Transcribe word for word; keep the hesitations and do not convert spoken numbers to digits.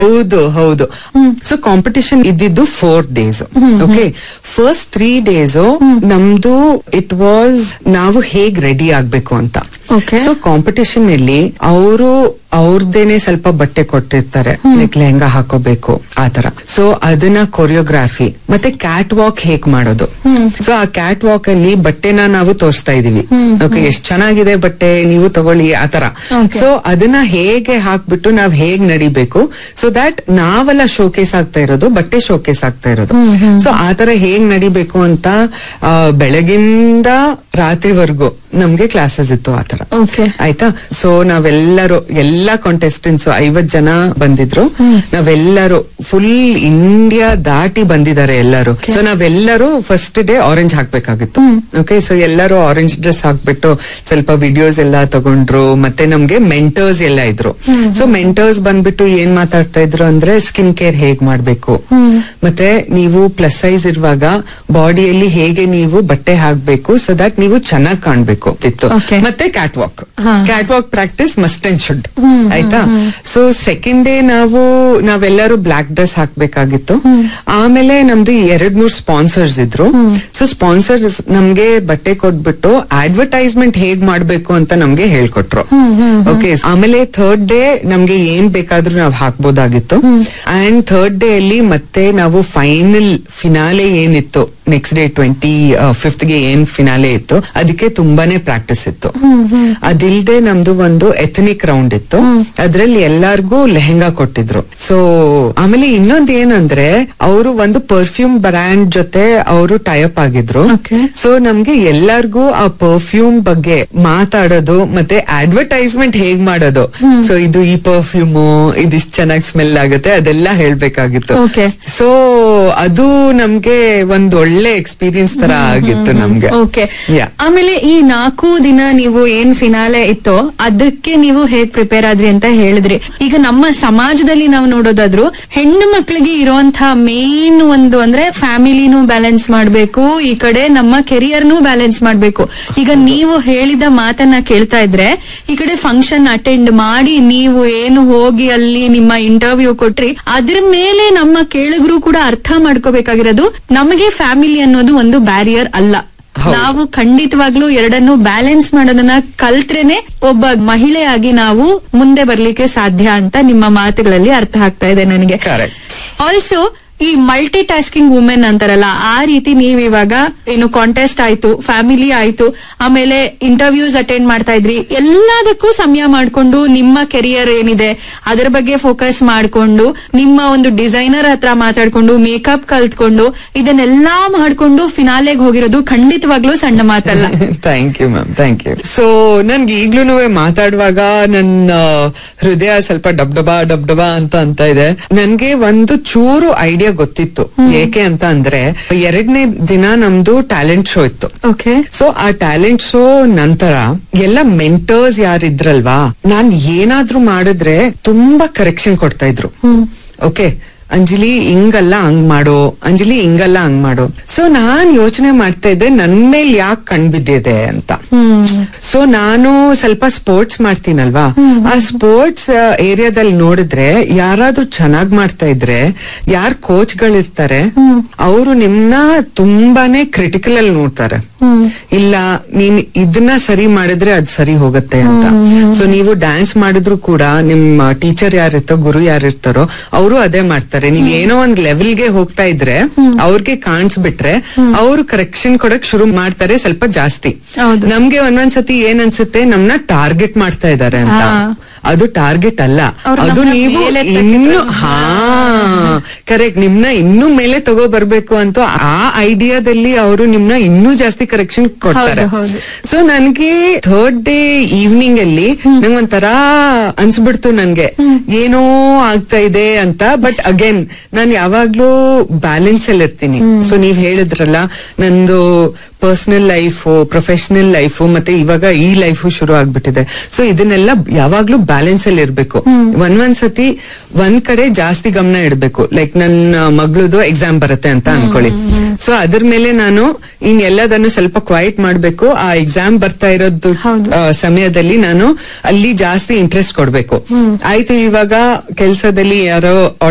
ಹೌದು ಹೌದು. So competition ಇದ್ದಿದ್ದು four days. Okay, first three days ನಮ್ದು ಇಟ್ ವಾಸ್ ನಾವು ಹೇಗ್ ರೆಡಿ ಆಗ್ಬೇಕು ಅಂತ. ಸೊ ಕಾಂಪಿಟಿಷನ್ ಅಲ್ಲಿ ಅವರು ಅವ್ರದ್ದೇನೆ ಸ್ವಲ್ಪ ಬಟ್ಟೆ ಕೊಟ್ಟಿರ್ತಾರೆ, ಲೈಕ್ ಲೆಹಂಗಾ ಹಾಕೋಬೇಕು ಆತರ. ಸೊ ಅದನ್ನ ಕೊರಿಯೋಗ್ರಾಫಿ ಮತ್ತೆ ಕ್ಯಾಟ್ ವಾಕ್ ಹೇಗ್ ಮಾಡೋದು. ಸೊ ಆ ಕ್ಯಾಟ್ ವಾಕ್ ಅಲ್ಲಿ ಬಟ್ಟೆನ ನಾವು ತೋರಿಸ್ತಾ ಇದೀವಿ. ಓಕೆ, ಎಷ್ಟ್ ಚೆನ್ನಾಗಿದೆ ಬಟ್ಟೆ, ನೀವು ತಗೊಳ್ಳಿ ಆತರ. ಸೊ ಅದನ್ನ ಹೇಗೆ ಹಾಕ್ಬಿಟ್ಟು ನಾವ್ ಹೇಗ್ ನಡಿಬೇಕು, ಸೊ ದಟ್ ನಾವೆಲ್ಲ ಶೋಕೇಸ್ ಆಗ್ತಾ ಇರೋದು, ಬಟ್ಟೆ ಶೋಕೇಸ್ ಆಗ್ತಾ ಇರೋದು. ಸೊ ಆತರ ಹೇಗ್ ನಡಿಬೇಕು ಅಂತ ಬೆಳಗಿಂದ ರಾತ್ರಿವರೆಗೂ ನಮ್ಗೆ ಕ್ಲಾಸಸ್ ಇತ್ತು ಆತರ. ಆಯ್ತಾ. ಸೊ ನಾವೆಲ್ಲರೂ ಎಲ್ಲಾ ಕಾಂಟೆಸ್ಟೆಂಟ್ಸ್ ಐವತ್ ಜನ ಬಂದಿದ್ರು. ನಾವೆಲ್ಲರೂ ಫುಲ್ ಇಂಡಿಯಾ ದಾಟಿ ಬಂದಿದ್ದಾರೆ ಎಲ್ಲರೂ. ಸೊ ನಾವೆಲ್ಲರೂ first day orange ಹಾಕ್ಬೇಕಾಗಿತ್ತು. Okay, so ಎಲ್ಲರೂ ಆರೆಂಜ್ ಡ್ರೆಸ್ ಹಾಕ್ಬಿಟ್ಟು ಸ್ವಲ್ಪ ವಿಡಿಯೋಸ್ ಎಲ್ಲ ತಗೊಂಡ್ರು. ಮತ್ತೆ ನಮ್ಗೆ ಮೆಂಟರ್ಸ್ ಎಲ್ಲ ಇದ್ರು. ಸೊ ಮೆಂಟರ್ಸ್ ಬಂದ್ಬಿಟ್ಟು ಏನ್ ಮಾತಾಡ್ತಾ ಇದ್ರು ಅಂದ್ರೆ ಸ್ಕಿನ್ ಕೇರ್ ಹೇಗ್ ಮಾಡ್ಬೇಕು, ಮತ್ತೆ ನೀವು ಪ್ಲಸ್ ಸೈಜ್ ಇರುವಾಗ ಬಾಡಿಯಲ್ಲಿ ಹೇಗೆ ನೀವು ಬಟ್ಟೆ ಹಾಕ್ಬೇಕು ಸೊ ದಟ್ ನೀವು ಚೆನ್ನಾಗಿ ಕಾಣ್ಬೇಕು ಇತ್ತು. ಮತ್ತೆ cat walk cat walk practice must and should. ಆಯ್ತಾ. ಸೊ ಸೆಕೆಂಡ್ ಡೇ ನಾವು ನಾವೆಲ್ಲರೂ ಬ್ಲಾಕ್ ಡ್ರೆಸ್ ಹಾಕ್ಬೇಕಾಗಿತ್ತು. ಆಮೇಲೆ ನಮ್ದು ಎರಡ್ ಮೂರ್ ಸ್ಪಾನ್ಸರ್ಸ್ ಇದ್ರು. ಸೊ ಸ್ಪಾನ್ಸರ್ಸ್ ನಮ್ಗೆ ಬಟ್ಟೆ ಕೊಟ್ಬಿಟ್ಟು ಅಡ್ವರ್ಟೈಸ್ಮೆಂಟ್ ಹೇಗ್ ಮಾಡ್ಬೇಕು ಅಂತ ನಮ್ಗೆ ಹೇಳ್ಕೊಟ್ರು. ಓಕೆ, ಆಮೇಲೆ ಥರ್ಡ್ ಡೇ ನಮ್ಗೆ ಏನ್ ಬೇಕಾದ್ರೂ ನಾವ್ ಹಾಕ್ಬೋದಾಗಿತ್ತು. ಅಂಡ್ ಥರ್ಡ್ ಡೇ ಅಲ್ಲಿ ಮತ್ತೆ ನಾವು ಫೈನಲ್ ಫಿನಾಲೆ ಏನಿತ್ತು, ನೆಕ್ಸ್ಟ್ ಡೇ ಟ್ವೆಂಟಿ ಫಿಫ್ತ್ ಗೆ ಏನ್ ಫಿನಾಲೆ ಇತ್ತು, ಅದಕ್ಕೆ ತುಂಬಾನೇ ಪ್ರಾಕ್ಟೀಸ್ ಇತ್ತು. ಅದಿಲ್ದೆ ನಮ್ದು ಒಂದು ಎಥನಿಕ್ ರೌಂಡ್ ಇತ್ತು. ಅದ್ರಲ್ಲಿ ಎಲ್ಲಾರ್ಗೂ ಲೆಹಂಗಾ ಕೊಟ್ಟಿದ್ರು. ಸೊ ಆಮೇಲೆ ಇನ್ನೊಂದ್ ಏನಂದ್ರೆ ಅವರು ಒಂದು ಪರ್ಫ್ಯೂಮ್ ಬ್ರ್ಯಾಂಡ್ ಜೊತೆ ಅವರು ಟೈಅಪ್ ಆಗಿದ್ರು. ಸೊ ನಮ್ಗೆ ಎಲ್ಲಾರ್ಗೂ ಆ ಪರ್ಫ್ಯೂಮ್ ಬಗ್ಗೆ ಮಾತಾಡೋದು ಮತ್ತೆ ಅಡ್ವರ್ಟೈಸ್ಮೆಂಟ್ ಹೇಗ್ ಮಾಡೋದು, ಸೊ ಇದು ಈ ಪರ್ಫ್ಯೂಮ್ ಇದಿಷ್ಟು ಚೆನ್ನಾಗಿ ಸ್ಮೆಲ್ ಆಗುತ್ತೆ ಅದೆಲ್ಲ ಹೇಳ್ಬೇಕಾಗಿತ್ತು. ಸೊ ಅದು ನಮ್ಗೆ ಒಂದ್ ಒಳ್ಳೆ ಎಕ್ಸ್ಪೀರಿಯನ್ಸ್ ತರ ಆಗಿತ್ತು ನಮ್ಗೆ. ಆಮೇಲೆ ಈ ನಾಲ್ಕು ದಿನ ನೀವು ಏನ್ ಫಿನಾಲೆ ಇತ್ತೋ ಅದಕ್ಕೆ ನೀವು ಹೇಗ್ ಪ್ರಿಪೇರ್ ಆದ್ರಿ ಅಂತ ಹೇಳಿದ್ರಿ. ಈಗ ನಮ್ಮ ಸಮಾಜದಲ್ಲಿ ನಾವು ನೋಡೋದಾದ್ರು ಹೆಣ್ಣು ಮಕ್ಕಳಿಗೆ ಇರುವಂತಹ ಮೇನ್ ಒಂದು ಅಂದ್ರೆ ಫ್ಯಾಮಿಲಿನೂ ಬ್ಯಾಲೆನ್ಸ್ ಮಾಡ್ಬೇಕು, ಈ ಕಡೆ ನಮ್ಮ ಕೆರಿಯರ್ನೂ ಬ್ಯಾಲೆನ್ಸ್ ಮಾಡ್ಬೇಕು. ಈಗ ನೀವು ಹೇಳಿದ ಮಾತನ್ನ ಕೇಳ್ತಾ ಇದ್ರೆ ಈ ಕಡೆ ಫಂಕ್ಷನ್ ಅಟೆಂಡ್ ಮಾಡಿ ನೀವು ಏನು ಹೋಗಿ ಅಲ್ಲಿ ನಿಮ್ಮ ಇಂಟರ್ವ್ಯೂ ಕೊಟ್ರಿ, ಅದ್ರ ಮೇಲೆ ನಮ್ಮ ಕೇಳಿದ್ರು ಕೂಡ ಅರ್ಥ ಮಾಡ್ಕೋಬೇಕಾಗಿರೋದು ನಮಗೆ ಫ್ಯಾಮಿಲಿ ಅನ್ನೋದು ಒಂದು ಬ್ಯಾರಿಯರ್ ಅಲ್ಲ. ನಾವು ಖಂಡಿತವಾಗ್ಲೂ ಎರಡನ್ನು ಬ್ಯಾಲೆನ್ಸ್ ಮಾಡೋದನ್ನ ಕಲ್ತ್ರೇನೆ ಒಬ್ಬ ಮಹಿಳೆಯಾಗಿ ನಾವು ಮುಂದೆ ಬರ್ಲಿಕ್ಕೆ ಸಾಧ್ಯ ಅಂತ ನಿಮ್ಮ ಮಾತುಗಳಲ್ಲಿ ಅರ್ಥ ಆಗ್ತಾ ಇದೆ ನನಗೆ. ಆಲ್ಸೋ ಈ ಮಲ್ಟಿ ಟಾಸ್ಕಿಂಗ್ ವುಮೆನ್ ಅಂತಾರಲ್ಲ, ಆ ರೀತಿ ನೀವ್ ಇವಾಗ ಏನು ಕಾಂಟೆಸ್ಟ್ ಆಯ್ತು, ಫ್ಯಾಮಿಲಿ ಆಯ್ತು, ಆಮೇಲೆ ಇಂಟರ್ವ್ಯೂಸ್ ಅಟೆಂಡ್ ಮಾಡ್ತಾ ಇದ್ರಿ, ಎಲ್ಲದಕ್ಕೂ ಸಮಯ ಮಾಡ್ಕೊಂಡು ನಿಮ್ಮ ಕೆರಿಯರ್ ಏನಿದೆ ಅದರ ಬಗ್ಗೆ ಫೋಕಸ್ ಮಾಡ್ಕೊಂಡು ನಿಮ್ಮ ಒಂದು ಡಿಸೈನರ್ ಹತ್ರ ಮಾತಾಡ್ಕೊಂಡು ಮೇಕಪ್ ಕಲ್ತ್ಕೊಂಡು ಇದನ್ನೆಲ್ಲಾ ಮಾಡ್ಕೊಂಡು ಫಿನಾಲೆಗೆ ಹೋಗಿರೋದು ಖಂಡಿತವಾಗ್ಲೂ ಸಣ್ಣ ಮಾತಲ್ಲ. Thank you ma'am, thank you. So ನನ್ಗೆ ಈಗ್ಲೂ ಮಾತಾಡುವಾಗ ನನ್ನ ಹೃದಯ ಸ್ವಲ್ಪ ಡಬ್ ಡಬಾ ಡಬ್ ಡಬಾ ಅಂತ ಅಂತ ಇದೆ. ನನ್ಗೆ ಒಂದು ಚೂರು ಐಡಿಯಾ ಗೊತ್ತಿತ್ತು. ಏಕೆ ಅಂತ ಅಂದ್ರೆ ಎರಡನೇ ದಿನ ನಮ್ದು ಟ್ಯಾಲೆಂಟ್ ಶೋ ಇತ್ತು. ಸೊ ಆ ಟ್ಯಾಲೆಂಟ್ ಶೋ ನಂತರ ಎಲ್ಲ ಮೆಂಟರ್ಸ್ ಯಾರಿದ್ರಲ್ವಾ, ನಾನ್ ಏನಾದ್ರೂ ಮಾಡಿದ್ರೆ ತುಂಬಾ ಕರೆಕ್ಷನ್ ಕೊಡ್ತಾ ಇದ್ರು. ಓಕೆ, ಅಂಜಲಿ ಹಿಂಗಲ್ಲ ಹಂಗ್ ಮಾಡೋ, ಅಂಜಲಿ ಹಿಂಗಲ್ಲ ಹಂಗ್ ಮಾಡೋ. ಸೊ ನಾನ್ ಯೋಚನೆ ಮಾಡ್ತಾ ಇದ್ದೆ ನನ್ ಮೇಲ್ ಯಾಕೆ ಕಣ್ಬಿದ್ದಿದೆ ಅಂತ. ಸೊ ನಾನು ಸ್ವಲ್ಪ ಸ್ಪೋರ್ಟ್ಸ್ ಮಾಡ್ತೀನಲ್ವಾ, ಆ ಸ್ಪೋರ್ಟ್ಸ್ ಏರಿಯಾದಲ್ಲಿ ನೋಡಿದ್ರೆ ಯಾರಾದ್ರೂ ಚೆನ್ನಾಗ್ ಮಾಡ್ತಾ ಇದ್ರೆ ಯಾರ್ ಕೋಚ್ ಗಳಿರ್ತಾರೆ ಅವರು ನಿಮ್ನ ತುಂಬಾನೇ ಕ್ರಿಟಿಕಲ್ ಅಲ್ಲಿ ನೋಡ್ತಾರೆ. ಇಲ್ಲ ನೀನ್ ಇದನ್ನ ಸರಿ ಮಾಡಿದ್ರೆ ಅದ್ ಸರಿ ಹೋಗುತ್ತೆ ಅಂತ. ಸೊ ನೀವು ಡ್ಯಾನ್ಸ್ ಮಾಡಿದ್ರು ಕೂಡ ನಿಮ್ ಟೀಚರ್ ಯಾರಿರ್ತಾರೋ, ಗುರು ಯಾರಿರ್ತಾರೋ ಅವರು ಅದೇ ಮಾಡ್ತಾರೆ. ನೀವ್ ಏನೋ ಒಂದ್ ಲೆವೆಲ್ಗೆ ಹೋಗ್ತಾ ಇದ್ರೆ ಅವ್ರಿಗೆ ಕಾಣಿಸ್ಬಿಟ್ರೆ ಅವ್ರು ಕರೆಕ್ಷನ್ ಕೊಡಕ್ ಶುರು ಮಾಡ್ತಾರೆ ಸ್ವಲ್ಪ ಜಾಸ್ತಿ. ನಮ್ಗೆ ಒಂದೊಂದ್ಸತಿ ಏನ್ ಅನ್ಸುತ್ತೆ, ನಮ್ನ ಟಾರ್ಗೆಟ್ ಮಾಡ್ತಾ ಇದಾರೆ ಅಂತ. ಅದು ಟಾರ್ಗೆಟ್ ಅಲ್ಲ, ಅದು ನೀವು ಇನ್ನು ಹಾ ಕರೆಕ್ಟ್ ನಿಮ್ನ ಇನ್ನೂ ಮೇಲೆ ತಗೋ ಬರ್ಬೇಕು ಅಂತ ಆ ಐಡಿಯಾದಲ್ಲಿ ಅವರು ನಿಮ್ನ ಇನ್ನೂ ಜಾಸ್ತಿ ಕರೆಕ್ಷನ್ ಕೊಡ್ತಾರೆ. ಸೊ ನನ್ಗೆ ಥರ್ಡ್ ಡೇ ಈವ್ನಿಂಗ್ ಅಲ್ಲಿ ನಂಗೊಂಥರ ಅನ್ಸ್ಬಿಡ್ತು ನನ್ಗೆ ಏನೋ ಆಗ್ತಾ ಇದೆ ಅಂತ. ಬಟ್ ಅಗೇನ್ ನಾನ್ ಯಾವಾಗ್ಲೂ ಬ್ಯಾಲೆನ್ಸ್ ಅಲ್ಲಿ ಇರ್ತೀನಿ. ಸೊ ನೀವ್ ಹೇಳಿದ್ರಲ್ಲ ನಂದು ಪರ್ಸನಲ್ ಲೈಫು, ಪ್ರೊಫೆಷನಲ್ ಲೈಫು, ಮತ್ತೆ ಇವಾಗ ಈ ಲೈಫು ಶುರು ಆಗ್ಬಿಟ್ಟಿದೆ. ಸೊ ಇದನ್ನೆಲ್ಲ ಯಾವಾಗ್ಲೂ ಬ್ಯಾಲೆನ್ಸ್ ಅಲ್ಲಿ ಇರ್ಬೇಕು. ಒಂದ್ ಒಂದ್ಸತಿ ಒಂದ್ ಕಡೆ ಜಾಸ್ತಿ ಗಮನ ಇಡ್ಬೇಕು. ಲೈಕ್ ನನ್ನ ಮಗಳದು ಎಕ್ಸಾಮ್ ಬರುತ್ತೆ ಅಂತ ಅನ್ಕೊಳ್ಳಿ. ಸೊ ಅದ್ರ ಮೇಲೆ ನಾನು ಇನ್ ಎಲ್ಲದನ್ನು ಸ್ವಲ್ಪ ಕ್ವೈಟ್ ಮಾಡ್ಬೇಕು. ಆ ಎಕ್ಸಾಮ್ ಬರ್ತಾ ಇರೋದು ಸಮಯದಲ್ಲಿ ನಾನು ಅಲ್ಲಿ ಜಾಸ್ತಿ ಇಂಟ್ರೆಸ್ಟ್ ಕೊಡ್ಬೇಕು. ಆಯ್ತು, ಇವಾಗ ಕೆಲ್ಸದಲ್ಲಿ ಯಾರೋ